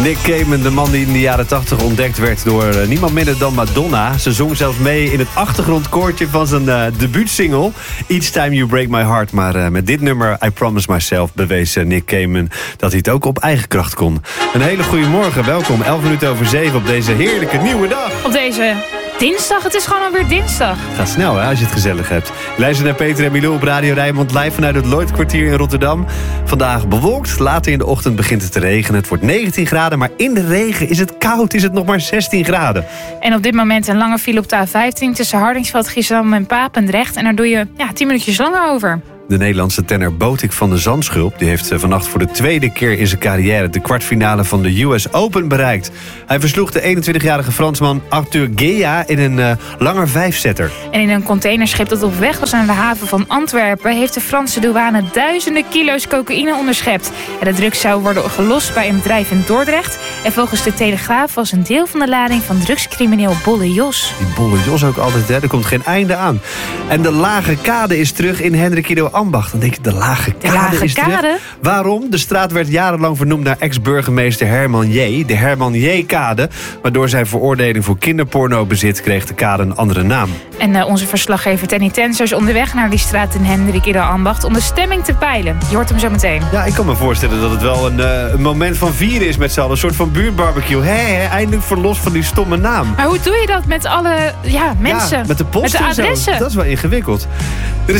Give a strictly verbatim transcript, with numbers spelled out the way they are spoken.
Nick Cayman, de man die in de jaren tachtig ontdekt werd door uh, niemand minder dan Madonna. Ze zong zelfs mee in het achtergrondkoortje van zijn uh, debuutsingle Each Time You Break My Heart. Maar uh, met dit nummer, I Promise Myself, bewees uh, Nick Cayman dat hij het ook op eigen kracht kon. Een hele goede morgen, welkom. elf minuten over zeven op deze heerlijke nieuwe dag. Op deze dinsdag, het is gewoon alweer dinsdag. Het gaat snel hè, als je het gezellig hebt. Luister naar Peter en Milou op Radio Rijnmond live vanuit het Lloydkwartier in Rotterdam. Vandaag bewolkt, later in de ochtend begint het te regenen. Het wordt negentien graden, maar in de regen is het koud, is het nog maar zestien graden. En op dit moment een lange file op de A vijftien tussen Hardingsveld, Giesendam en Papendrecht. En daar doe je ja, tien minuutjes langer over. De Nederlandse tenner Botik van de Zandschulp die heeft vannacht voor de tweede keer in zijn carrière de kwartfinale van de U S Open bereikt. Hij versloeg de eenentwintigjarige Fransman Arthur Gea in een uh, langer vijfsetter. En in een containerschip dat op weg was naar de haven van Antwerpen heeft de Franse douane duizenden kilo's cocaïne onderschept. En de drugs zou worden gelost bij een bedrijf in Dordrecht. En volgens de Telegraaf was een deel van de lading van drugscrimineel Bolle Jos. Die Bolle Jos ook altijd, hè? Er komt geen einde aan. En de Lage Kade is terug in Hendrikido Ambacht. Dan denk je, de Lage Kade, de Lage is Kade? terug. Waarom? De straat werd jarenlang vernoemd naar ex-burgemeester Herman J. De Herman J-kade. Maar door zijn veroordeling voor kinderpornobezit kreeg de kade een andere naam. En uh, onze verslaggever Tenny Tenser is onderweg naar die straat in Hendrikido Ambacht om de stemming te peilen. Je hoort hem zo meteen. Ja, ik kan me voorstellen dat het wel een, uh, een moment van vieren is met z'n allen. Een soort van buurtbarbecue. Hé, hé, eindelijk verlost van die stomme naam. Maar hoe doe je dat met alle ja, mensen? Ja, met de post met de en zo. adressen. Dat is wel ingewikkeld. Er is